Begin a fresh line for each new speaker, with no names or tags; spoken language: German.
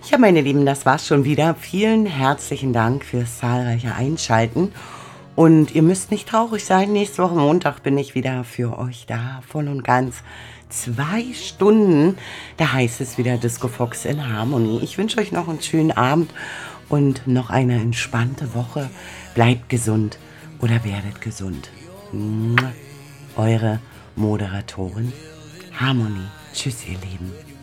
Ja, meine Lieben, das war's schon wieder. Vielen herzlichen Dank fürs zahlreiche Einschalten. Und ihr müsst nicht traurig sein. Nächste Woche Montag bin ich wieder für euch da, voll und ganz. 2 Stunden, da heißt es wieder Disco Fox in Harmony. Ich wünsche euch noch einen schönen Abend und noch eine entspannte Woche. Bleibt gesund oder werdet gesund. Eure Moderatorin Harmony. Tschüss, ihr Lieben.